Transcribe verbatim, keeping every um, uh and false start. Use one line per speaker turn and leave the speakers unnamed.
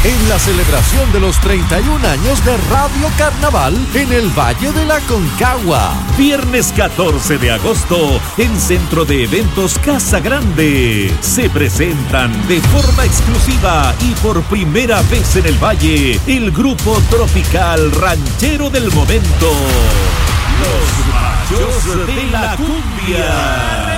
en la celebración de los treinta y un años de Radio Carnaval en el Valle de la Concagua.
Viernes catorce de agosto en Centro de Eventos Casa Grande. Se presentan de forma exclusiva y por primera vez en el Valle el grupo tropical ranchero del momento, Los Machos de la Cumbia.